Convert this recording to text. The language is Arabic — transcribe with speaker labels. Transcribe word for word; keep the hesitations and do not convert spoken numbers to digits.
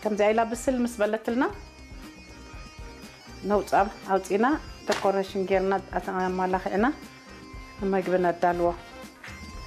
Speaker 1: كم زي لا بسل مس بلتلنا نوصاب أوتينا ديكوريشن غيرنا مالخنا ما يقبلنا الدلوة